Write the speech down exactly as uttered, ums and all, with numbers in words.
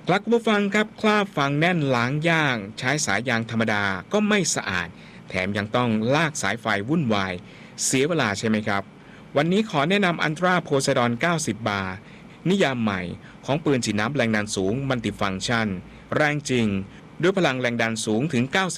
ครับคุณผู้ฟังครับคราบฝังแน่นล้างย่างใช้สายยางธรรมดาก็ไม่สะอาดแถมยังต้องลากสายไฟวุ่นวายเสียเวลาใช่ไหมครับวันนี้ขอแนะนำอันตราโพไซดอนเก้าสิบบาร์นิยามใหม่ของปืนฉีดน้ำแรงดันสูงมัลติฟังก์ชันแรงจริงด้วยพลังแรงดันสูงถึงเก้าสิบ